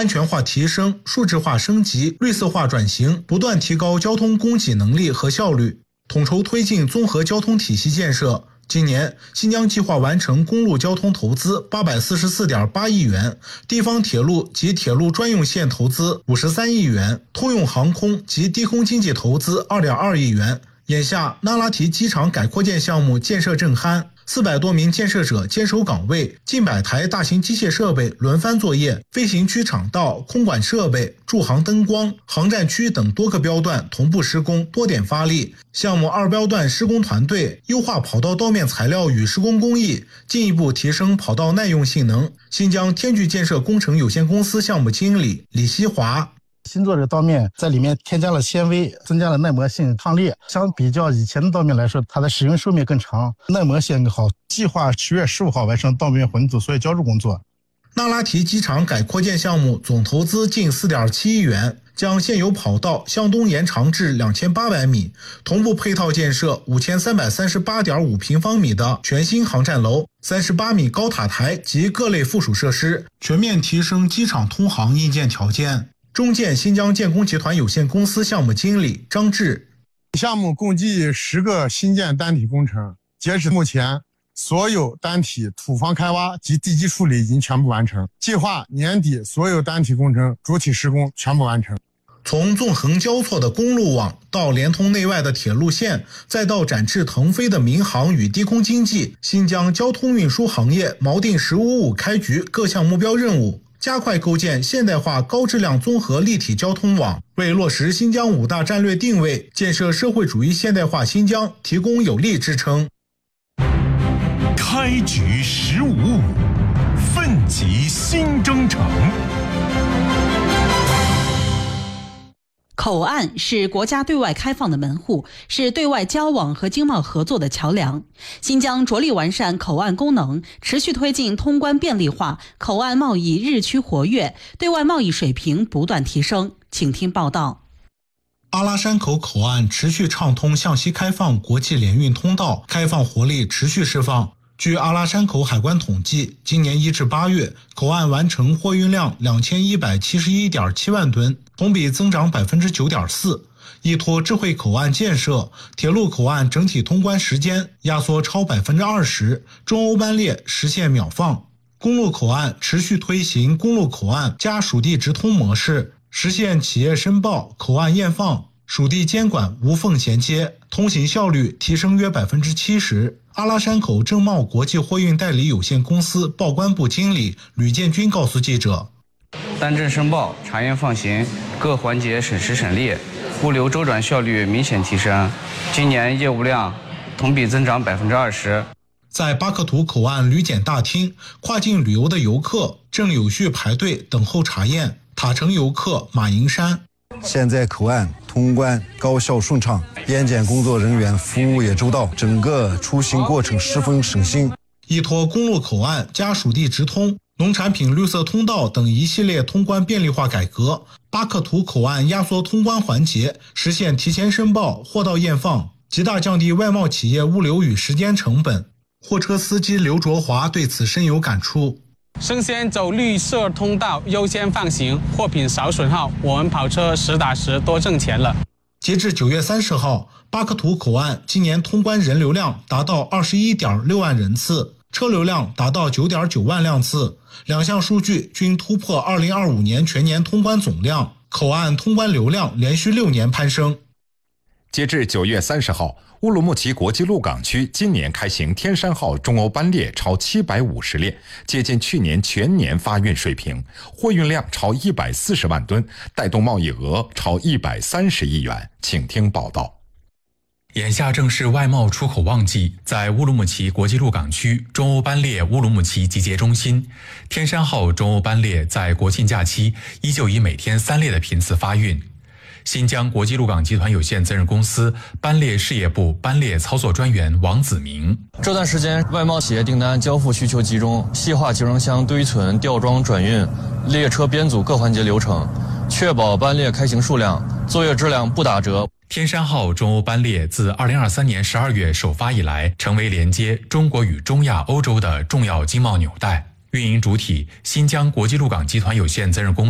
安全化提升、数字化升级、绿色化转型，不断提高交通供给能力和效率，统筹推进综合交通体系建设。今年，新疆计划完成公路交通投资844.8亿元，地方铁路及铁路专用线投资53亿元，通用航空及低空经济投资2.2亿元。眼下，那拉提机场改扩建项目建设正酣，400多名建设者坚守岗位，近100台大型机械设备轮番作业，飞行区场道、空管设备、驻航灯光、航站区等多个标段同步施工，多点发力。项目2标段施工团队优化跑道道面材料与施工工艺，进一步提升跑道耐用性能。新疆天炬建设工程有限公司项目经理李希华。 新做这个道面在里面添加了纤维，增加了耐磨性、抗裂。相比较以前的道面来说，它的使用寿命更长，耐磨性更好。计划10月15号完成道面混组作业浇筑工作。 那拉提机场改扩建项目总投资近4.7亿元，将现有跑道向东延长至2800米，同步配套建设5338.5平方米的全新航站楼、38米高塔台及各类附属设施，全面提升机场通航硬件条件。中建新疆建工集团有限公司项目经理张志。 项目共计10个新建单体工程，截止目前，所有单体土房开挖及地基处理已经全部完成，计划年底所有单体工程主体施工全部完成。 从纵横交错的公路网到连通内外的铁路线，再到展翅腾飞的民航与低空经济，新疆交通运输行业锚定“15+5”开局各项目标任务，加快构建现代化高质量综合立体交通网，为落实新疆5大战略定位、建设社会主义现代化新疆提供有力支撑。 开局15+5，奋起新征程。 口岸是国家对外开放的门户，是对外交往和经贸合作的桥梁。新疆着力完善口岸功能，持续推进通关便利化，口岸贸易日趋活跃，对外贸易水平不断提升。请听报道。 阿拉山口口岸持续畅通向西开放国际联运通道，开放活力持续释放。据阿拉山口海关统计，今年1至8月，口岸完成货运量2171.7万吨，同比增长9.4%。依托智慧口岸建设，铁路口岸整体通关时间压缩超20%，中欧班列实现秒放。公路口岸持续推行公路口岸加属地直通模式，实现企业申报、口岸验放、属地监管无缝衔接，通行效率提升约70%。阿拉山口正茂国际货运代理有限公司报关部经理吕建军告诉记者， 单证申报、查验放行各环节省时省力，物流周转效率明显提升，今年业务量同比增长20%。 在巴克图口岸旅检大厅，跨境旅游的游客正有序排队等候查验。塔城游客马银山， 现在口岸通关高效顺畅，边检工作人员服务也周到，整个出行过程十分省心。 依托公路口岸加属地直通、农产品绿色通道等一系列通关便利化改革，巴克图口岸压缩通关环节，实现提前申报、货到验放，极大降低外贸企业物流与时间成本。货车司机刘卓华对此深有感触。 生鲜走绿色通道优先放行，货品少损耗，我们跑车实打实多挣钱了。 截至9月30号，巴克图口岸今年通关人流量达到21.6万人次，车流量达到9.9万辆次，两项数据均突破2025年全年通关总量，口岸通关流量连续6年攀升。 截至9月30号，乌鲁木齐国际陆港区今年开行天山号中欧班列超750列，接近去年全年发运水平，货运量超140万吨，带动贸易额超130亿元。请听报道。 眼下正是外贸出口旺季，在乌鲁木齐国际陆港区中欧班列乌鲁木齐集结中心，天山号中欧班列在国庆假期依旧以每天3列的频次发运。新疆国际陆港集团有限责任公司班列事业部班列操作专员王子明， 这段时间外贸企业订单交付需求集中，细化集装箱堆存、吊装、转运、列车编组各环节流程，确保班列开行数量、作业质量不打折。 天山号中欧班列自2023年12月首发以来，成为连接中国与中亚、欧洲的重要经贸纽带。运营主体新疆国际陆港集团有限责任公司